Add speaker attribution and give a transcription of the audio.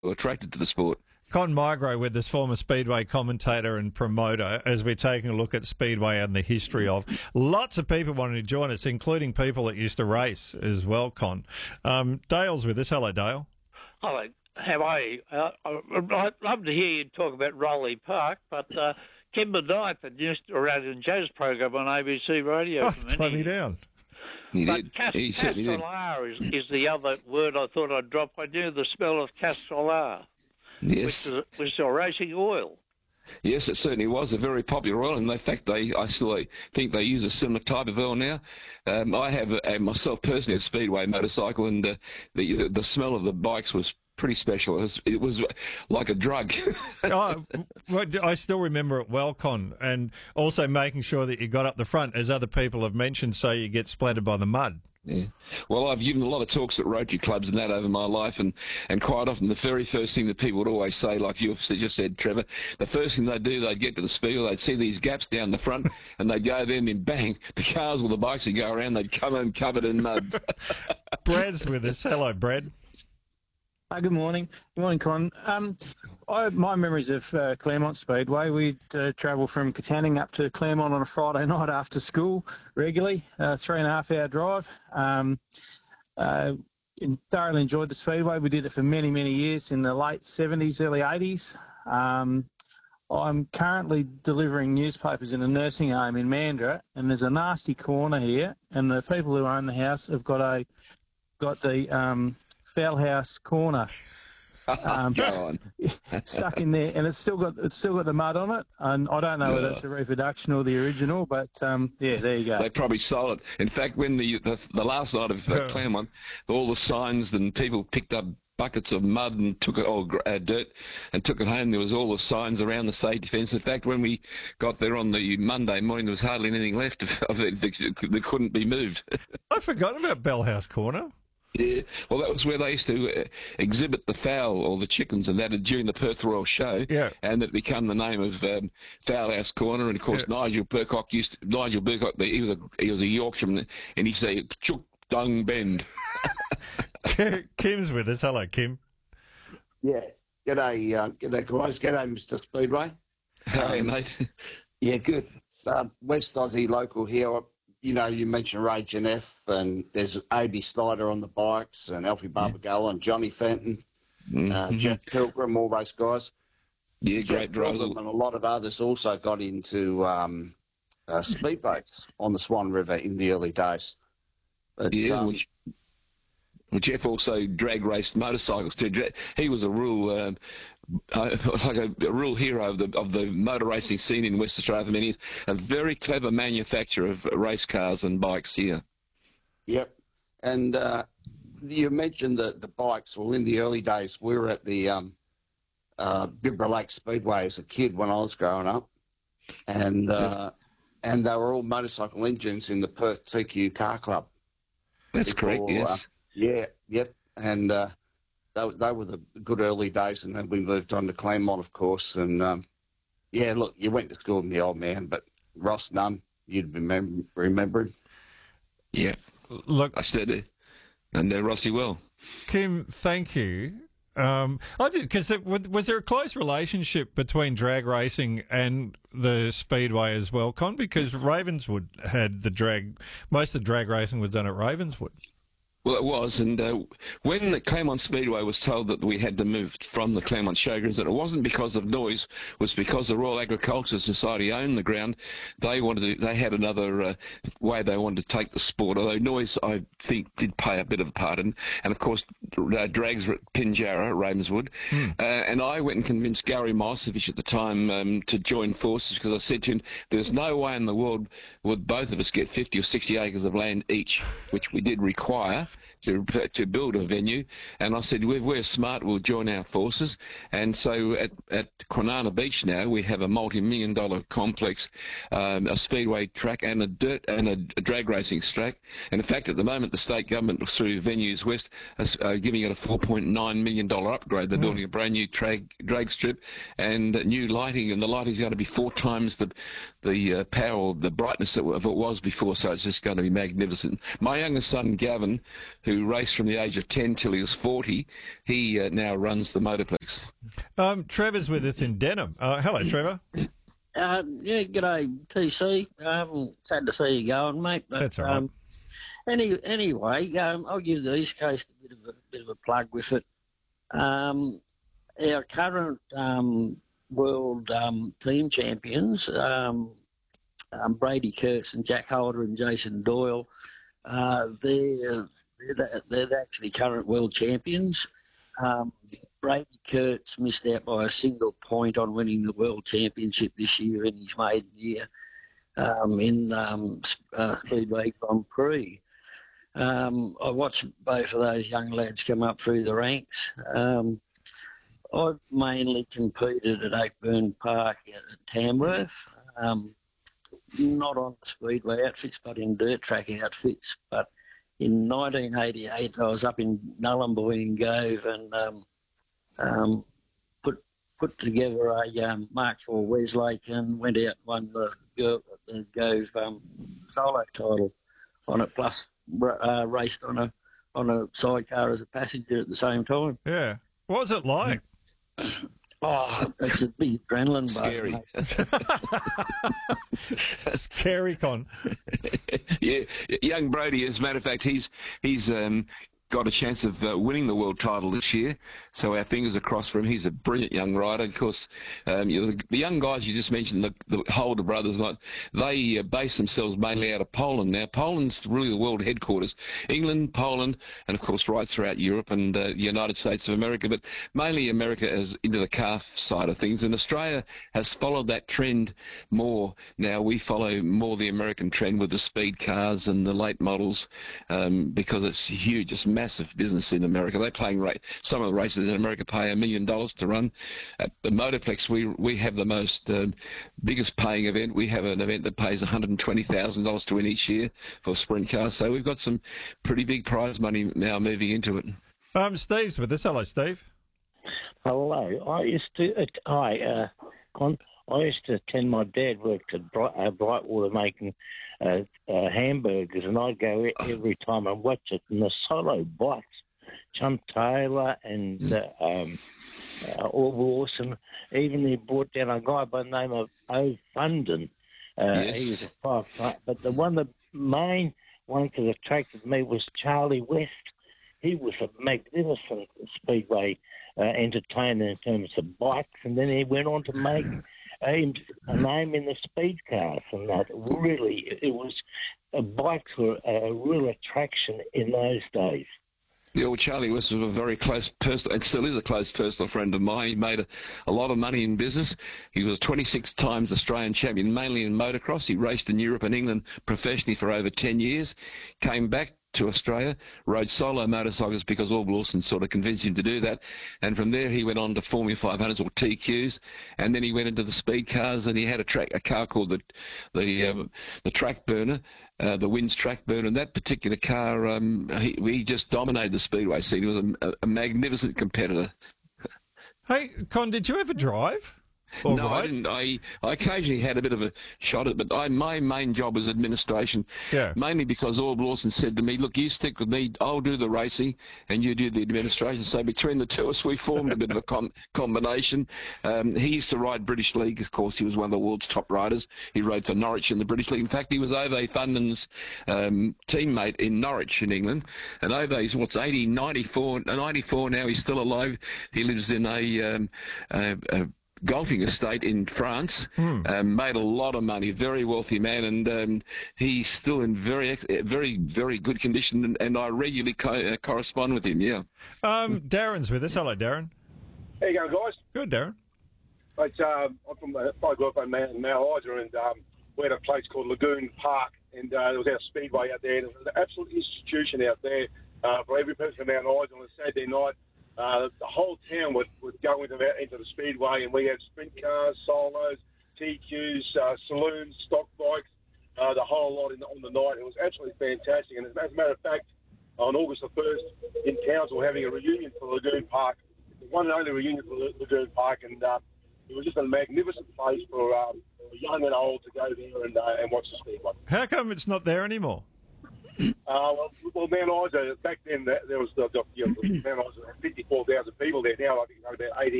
Speaker 1: attracted to the sport.
Speaker 2: Con Migro with us, former Speedway commentator and promoter, as we're taking a look at Speedway and the history of. Lots of people wanting to join us, including people that used to race as well, Con. Dale's with us. Hello, Dale.
Speaker 3: Hello. How are you? I'd love to hear you talk about Rowley Park, but Kemba Knight that used to run in Joe's program on ABC Radio.
Speaker 2: Slow me down.
Speaker 3: But Castellar is the other word I thought I'd drop. I knew the smell of Castellar.
Speaker 1: Yes.
Speaker 3: Which is a racing oil.
Speaker 1: Yes, it certainly was a very popular oil, and in fact, I still think they use a similar type of oil now. I have myself personally a Speedway motorcycle, and the smell of the bikes was pretty special. It was like a drug.
Speaker 2: I still remember it well, Con, and also making sure that you got up the front, as other people have mentioned, so you get splattered by the mud.
Speaker 1: Yeah. Well, I've given a lot of talks at Rotary clubs and that over my life, and quite often the very first thing that people would always say, like you just said, Trevor, the first thing they'd do, they'd get to the speedway, they'd see these gaps down the front, and they'd go there and then bang, the cars or the bikes would go around, they'd come home covered in mud.
Speaker 2: Brad's with us. Hello, Brad.
Speaker 4: Good morning. Good morning, Con. My memories of Claremont Speedway, we'd travel from Katanning up to Claremont on a Friday night after school regularly, 3.5 hour drive. Thoroughly enjoyed the Speedway. We did it for many, many years in the late 70s, early 80s. I'm currently delivering newspapers in a nursing home in Mandurah, and there's a nasty corner here, and the people who own the house have got the foul house corner stuck in there, and it's still got the mud on it, and I don't know whether it's a reproduction or the original, but yeah, there you go.
Speaker 1: They probably sold it. In fact, when the last night of Claremont, all the signs and people picked up buckets of mud and took it all dirt and took it home. There was all the signs around the safety fence. In fact, when we got there on the Monday morning, there was hardly anything left of it that couldn't be moved.
Speaker 2: I forgot about Bellhouse Corner.
Speaker 1: Yeah, well, that was where they used to exhibit the fowl or the chickens and that during the Perth Royal Show. Yeah. And it became the name of Fowl House Corner. And of course, Nigel Burcock, he was a Yorkshireman, and he said, "Chook Dung Bend."
Speaker 2: Kim's with us. Hello, Kim.
Speaker 5: Yeah. G'day, guys. G'day, Mr. Speedway.
Speaker 1: Hey, mate.
Speaker 5: Yeah, good. West Aussie local here. You know, you mentioned Ray Jeff, and there's A.B. Snyder on the bikes, and Alfie Barbagallo, and Johnny Fenton, Jeff Pilgrim, all those guys.
Speaker 1: Yeah, great driver.
Speaker 5: And a lot of others also got into speedboats on the Swan River in the early days. But,
Speaker 1: well, Jeff also drag raced motorcycles too. He was a real, like a real hero of the motor racing scene in West Australia for many years. A very clever manufacturer of race cars and bikes here.
Speaker 5: Yep, and you mentioned the bikes. Well, in the early days, we were at the Bibra Lake Speedway as a kid when I was growing up, and they were all motorcycle engines in the Perth TQ Car Club.
Speaker 1: That's correct. Yes.
Speaker 5: Yep. And they were the good early days, and then we moved on to Claremont, of course. And, yeah, look, you went to school with the old man, but Ross Nunn, you'd remember him.
Speaker 1: Yeah.
Speaker 2: Look,
Speaker 1: I said it. And Rossi well.
Speaker 2: Kim, thank you. Because was there a close relationship between drag racing and the Speedway as well, Con? Because Ravenswood had most of the drag racing was done at Ravenswood.
Speaker 1: Well, it was, and when the Claremont Speedway was told that we had to move from the Claremont Showgrounds, and it wasn't because of noise, it was because the Royal Agricultural Society owned the ground. They had another way they wanted to take the sport, although noise, I think, did play a bit of a part. And of course, drags were at Pinjarra, Ravenswood. And I went and convinced Gary Mosevich at the time to join forces, because I said to him, there's no way in the world would both of us get 50 or 60 acres of land each, which we did require to build a venue. And I said, we're smart, we'll join our forces. And so at Kwinana Beach now, we have a multi-million-dollar complex, a speedway track and a drag racing track. And in fact, at the moment, the state government, through Venues West, is giving it a $4.9 million upgrade. They're building a brand new drag strip and new lighting, and the lighting's going to be 4 times the power, the brightness of it was before, so it's just going to be magnificent. My youngest son, Gavin, who raced from the age of 10 till he was 40. He now runs the Motorplex.
Speaker 2: Trevor's with us in Denham. Hello, Trevor.
Speaker 6: Yeah, g'day, TC. Sad to see you going, mate. But,
Speaker 2: That's all right.
Speaker 6: Anyway, I'll give the East Coast a bit of a plug with it. Our current world team champions, Brady Kurtz and Jack Holder and Jason Doyle, they're actually current world champions. Brady Kurtz missed out by a single point on winning the world championship this year in his maiden year in Speedway Grand Prix. I watched both of those young lads come up through the ranks. I've mainly competed at Oakburn Park at Tamworth, not on the Speedway outfits, but in dirt track outfits. But in 1988, I was up in Nullarbor Gove and put together a Mark IV Westlake and went out and won the Gove solo title on it, plus raced on a sidecar as a passenger at the same time.
Speaker 2: Yeah. What was it like?
Speaker 6: Oh, it's a big adrenaline
Speaker 1: Scary.
Speaker 2: Scary, Con.
Speaker 1: Yeah, young Brody, as a matter of fact, he's got a chance of winning the world title this year. So our fingers are crossed for him. He's a brilliant young rider. Of course, the young guys you just mentioned, the Holder brothers, they base themselves mainly out of Poland. Now, Poland's really the world headquarters. England, Poland, and of course right throughout Europe and the United States of America, but mainly America is into the car side of things. And Australia has followed that trend more. Now we follow more the American trend with the speed cars and the late models because it's huge. It's massive business in America. They're playing some of the races in America pay $1 million to run. At the Motorplex, we have the most biggest paying event. We have an event that pays $120,000 to win each year for sprint cars. So we've got some pretty big prize money now moving into it.
Speaker 2: Steve's with us. Hello, Steve.
Speaker 7: Hello. I used to attend. My dad worked at Brightwater making hamburgers, and I'd go every time and watch it. And the solo bikes, Chum Taylor and Orville Lawson, even they brought down a guy by the name of O. Funden.
Speaker 1: Yes.
Speaker 7: He was a 5, but the main one that attracted me was Charlie West. He was a magnificent speedway entertainer in terms of bikes, and then he went on to make a name in the speed cars, and that really, bikes were a real attraction in those days.
Speaker 1: Yeah, well, Charlie West was a very close personal, and still is a close personal friend of mine. He made a lot of money in business. He was 26 times Australian champion, mainly in motocross. He raced in Europe and England professionally for over 10 years, came back to Australia, rode solo motorcycles because Orville Lawson sort of convinced him to do that. And from there he went on to Formula 500s or TQs, and then he went into the speed cars, and he had a car called the Track Burner, the Wins Track Burner, and that particular car, he just dominated the speedway scene. He was a magnificent competitor.
Speaker 2: Hey, Con, did you ever drive?
Speaker 1: No, I didn't. I occasionally had a bit of a shot at it, but my main job was administration.
Speaker 2: Yeah. Mainly
Speaker 1: because Orville Lawson said to me, look, you stick with me, I'll do the racing and you do the administration. So between the two of us, we formed a bit of a combination. He used to ride British League. Of course, he was one of the world's top riders. He rode for Norwich in the British League. In fact, he was Ove Funden's teammate in Norwich in England. And Ove's, 94 now. He's still alive. He lives in a golfing estate in France, made a lot of money, very wealthy man, and he's still in very, very good condition, and I regularly correspond with him, yeah.
Speaker 2: Darren's with us. Hello, Darren.
Speaker 8: How you going, guys?
Speaker 2: Good, Darren.
Speaker 8: I'm from I grew up on Mount Isa, and we had a place called Lagoon Park, and there was our speedway out there, and it was an absolute institution out there for every person from Mount Isa on a Saturday night. The whole town would go into the speedway, and we had sprint cars, solos, TQs, saloons, stock bikes, the whole lot on the night. It was absolutely fantastic. And as a matter of fact, on August the 1st in Townsville, we're having a reunion for Lagoon Park, the one and only reunion for Lagoon Park, and it was just a magnificent place for young and old to go there and watch the speedway.
Speaker 2: How come it's not there anymore?
Speaker 8: Well, Mount Isa, back then, there was Mount Isa had 54,000 people there. Now I think it's only about